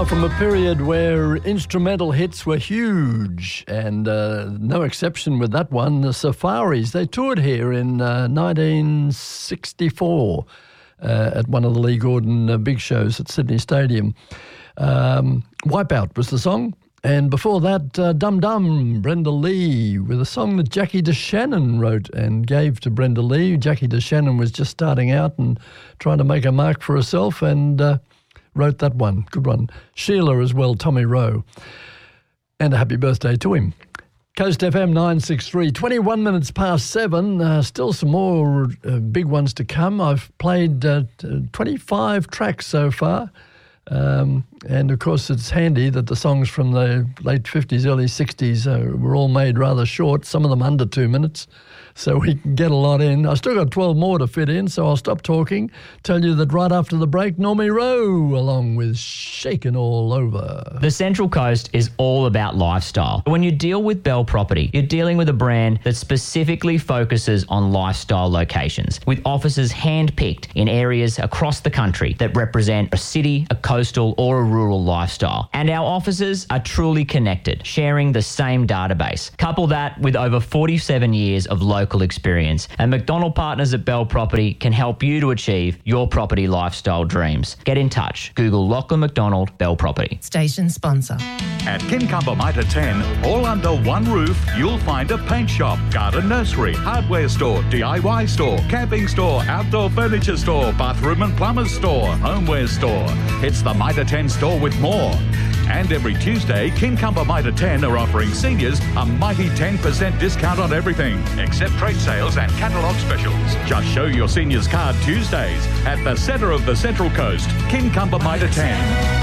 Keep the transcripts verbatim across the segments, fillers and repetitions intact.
Now, from a period where instrumental hits were huge, and uh, no exception with that one, the Safaris. They toured here in uh, nineteen sixty-four uh, at one of the Lee Gordon uh, big shows at Sydney Stadium. Um, Wipeout was the song. And before that, uh, Dum Dum, Brenda Lee, with a song that Jackie DeShannon wrote and gave to Brenda Lee. Jackie DeShannon was just starting out and trying to make a mark for herself, and uh, wrote that one. Good one. Sheila as well, Tommy Rowe. And a happy birthday to him. Coast F M nine six three, twenty-one minutes past seven. Uh, still some more uh, big ones to come. I've played uh, twenty-five tracks so far. Um, and, of course, it's handy that the songs from the late fifties, early sixties uh, were all made rather short, some of them under two minutes, so we can get a lot in. I've still got twelve more to fit in, so I'll stop talking, tell you that right after the break, Normie Rowe, along with Shakin' All Over. The Central Coast is all about lifestyle. When you deal with Bell Property, you're dealing with a brand that specifically focuses on lifestyle locations, with offices hand-picked in areas across the country that represent a city, a coastal or a rural lifestyle. And our offices are truly connected, sharing the same database. Couple that with over forty-seven years of local experience, and McDonald Partners at Bell Property can help you to achieve your property lifestyle dreams. Get in touch. Google Lachlan McDonald Bell Property. Station sponsor. At Kincumber Mitre ten, all under one roof, you'll find a paint shop, garden nursery, hardware store, D I Y store, camping store, outdoor furniture store, bathroom and plumber's store, homeware store. It's the Mitre ten store with more. And every Tuesday, Kincumber Mitre ten are offering seniors a mighty ten percent discount on everything, except trade sales and catalogue specials. Just show your seniors card Tuesdays at the centre of the Central Coast, Kincumber Mitre ten.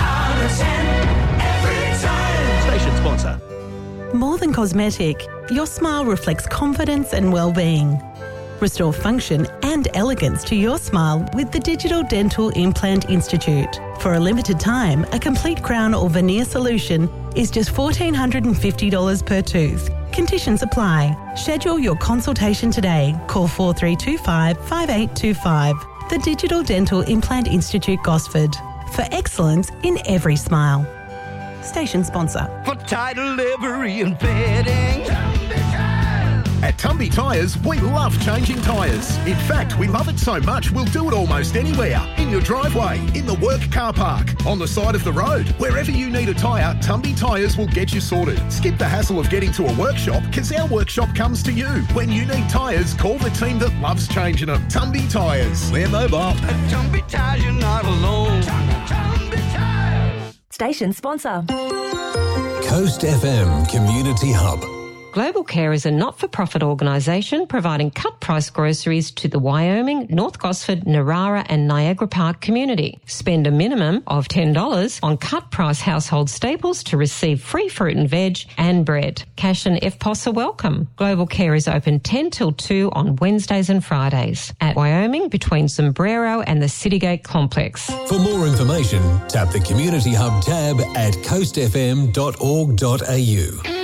Station sponsor. More than cosmetic, your smile reflects confidence and well-being. Restore function and elegance to your smile with the Digital Dental Implant Institute. For a limited time, a complete crown or veneer solution is just one thousand four hundred fifty dollars per tooth. Conditions apply. Schedule your consultation today. Call four three two five, five eight two five. The Digital Dental Implant Institute, Gosford. For excellence in every smile. Station sponsor. For title delivery and fitting. At Tumby Tyres, we love changing tyres. In fact, we love it so much, we'll do it almost anywhere. In your driveway, in the work car park, on the side of the road. Wherever you need a tyre, Tumby Tyres will get you sorted. Skip the hassle of getting to a workshop, because our workshop comes to you. When you need tyres, call the team that loves changing them. Tumby Tyres. We're mobile. At Tumby Tyres, you're not alone. Tumby Tyres. Station sponsor. Coast F M Community Hub. Global Care is a not-for-profit organisation providing cut-price groceries to the Wyoming, North Gosford, Narara and Niagara Park community. Spend a minimum of ten dollars on cut-price household staples to receive free fruit and veg and bread. Cash and F P O S are welcome. Global Care is open ten till two on Wednesdays and Fridays at Wyoming between Sombrero and the Citygate complex. For more information, tap the Community Hub tab at coast f m dot org dot a u.